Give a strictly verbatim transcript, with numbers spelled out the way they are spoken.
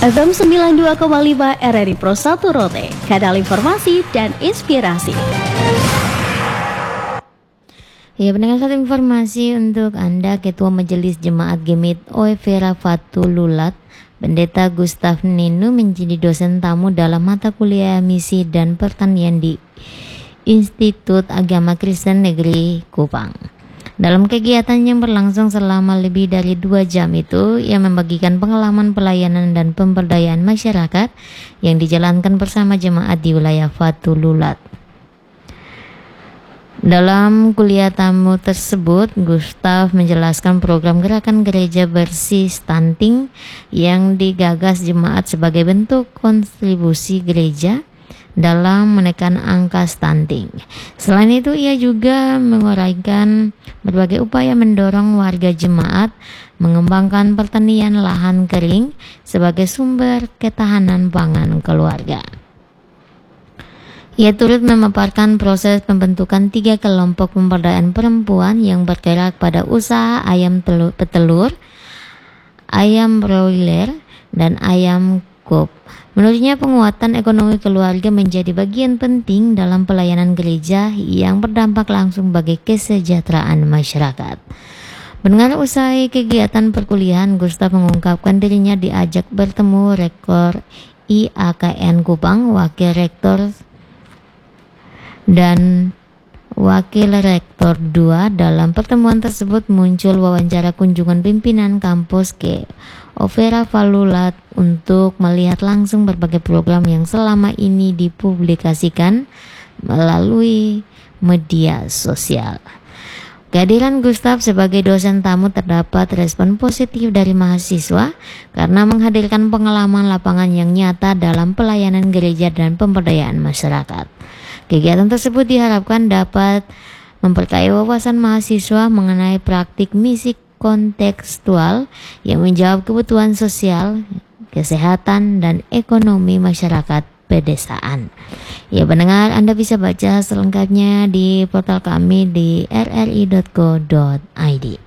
F M sembilan puluh dua koma lima R R I Pro satu Rote, kanal informasi dan inspirasi. Ya, pendengar, satu informasi untuk Anda. Ketua Majelis Jemaat Gemit Oevera Fatululat, Pendeta Gustav Nenu, menjadi dosen tamu dalam mata kuliah misi dan pertanian di Institut Agama Kristen Negeri Kupang. Dalam kegiatan yang berlangsung selama lebih dari dua jam itu, ia membagikan pengalaman pelayanan dan pemberdayaan masyarakat yang dijalankan bersama jemaat di wilayah Fatululat. Dalam kuliah tamu tersebut, Gustav menjelaskan program gerakan gereja bersih stunting yang digagas jemaat sebagai bentuk kontribusi gereja dalam menekan angka stunting. Selain itu, ia juga menguraikan berbagai upaya mendorong warga jemaat mengembangkan pertanian lahan kering sebagai sumber ketahanan pangan keluarga. Ia turut memaparkan proses pembentukan tiga kelompok pemberdayaan perempuan yang bergerak pada usaha ayam telur, petelur, ayam broiler, dan ayam kop. Menurutnya, penguatan ekonomi keluarga menjadi bagian penting dalam pelayanan gereja yang berdampak langsung bagi kesejahteraan masyarakat. Mendengar usai kegiatan perkuliahan, Gustav mengungkapkan dirinya diajak bertemu Rektor I A K N Kupang, Wakil Rektor dan Wakil Rektor dua. Dalam pertemuan tersebut muncul wawancara kunjungan pimpinan kampus ke Oevera Fatululat untuk melihat langsung berbagai program yang selama ini dipublikasikan melalui media sosial. Kehadiran Gustav sebagai dosen tamu terdapat respon positif dari mahasiswa karena menghadirkan pengalaman lapangan yang nyata dalam pelayanan gereja dan pemberdayaan masyarakat. Kegiatan tersebut diharapkan dapat memperkaya wawasan mahasiswa mengenai praktik misi kontekstual yang menjawab kebutuhan sosial, kesehatan, dan ekonomi masyarakat pedesaan. Ya, pendengar, Anda bisa baca selengkapnya di portal kami di r r i dot co dot i d.